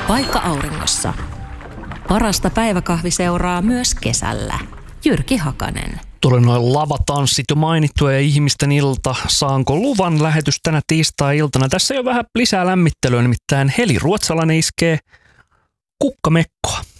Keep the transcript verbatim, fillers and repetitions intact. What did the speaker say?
Paikka auringossa. Parasta päiväkahviseuraa myös kesällä. Jyrki Hakanen. Tuli noin lavatanssit jo mainittua ja ihmisten ilta. Saanko luvan lähetys tänä tiistai-iltana? Tässä ei ole vähän lisää lämmittelyä, nimittäin Heli Ruotsalainen iskee kukkamekkoa.